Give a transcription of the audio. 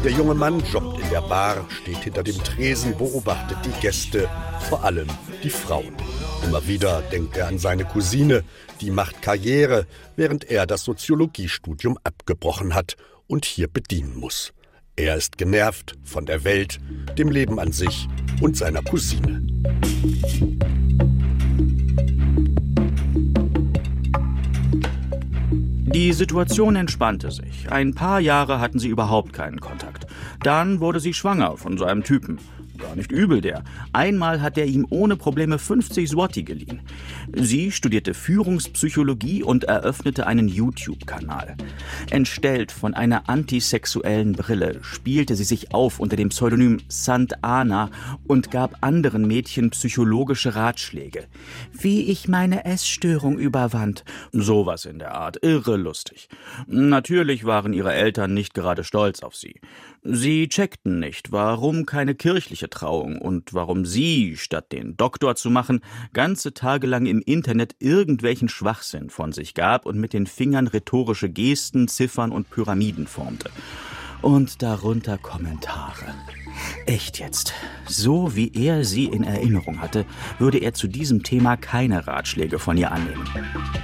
Der junge Mann jobbt in der Bar, steht hinter dem Tresen, beobachtet die Gäste, vor allem die Frauen. Immer wieder denkt er an seine Cousine, die macht Karriere, während er das Soziologiestudium abgebrochen hat und hier bedienen muss. Er ist genervt von der Welt, dem Leben an sich und seiner Cousine. Die Situation entspannte sich. Ein paar Jahre hatten sie überhaupt keinen Kontakt. Dann wurde sie schwanger von so einem Typen. Gar nicht übel, der. Einmal hat er ihm ohne Probleme 50 Zloty geliehen. Sie studierte Führungspsychologie und eröffnete einen YouTube-Kanal. Entstellt von einer antisexuellen Brille spielte sie sich auf unter dem Pseudonym Sant Anna und gab anderen Mädchen psychologische Ratschläge. Wie ich meine Essstörung überwand. Sowas in der Art. Irre lustig. Natürlich waren ihre Eltern nicht gerade stolz auf sie. Sie checkten nicht, warum keine kirchliche Trauung und warum sie, statt den Doktor zu machen, ganze Tage lang im Internet irgendwelchen Schwachsinn von sich gab und mit den Fingern rhetorische Gesten, Ziffern und Pyramiden formte. Und darunter Kommentare. Echt jetzt. So wie er sie in Erinnerung hatte, würde er zu diesem Thema keine Ratschläge von ihr annehmen.